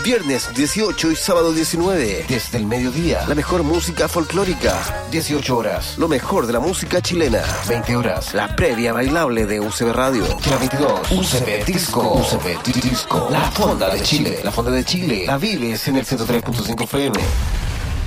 Viernes 18 y sábado 19. Desde el mediodía, la mejor música folclórica. 18 horas, lo mejor de la música chilena. 20 horas, la previa bailable de UCB Radio. La 22, UCB Disco. UCB Disco. La Fonda de Chile. La Fonda de Chile. La vives en el 103.5 FM.